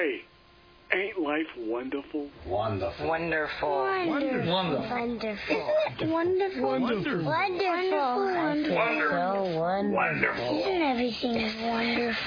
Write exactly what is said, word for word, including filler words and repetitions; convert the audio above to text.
Say, ain't life wonderful? Wonderful. Wonderful. Wonderful. Wonderful. Wonderful. Wonderful. Wonderful. Wonderful. So wonderful. Isn't everything wonderful?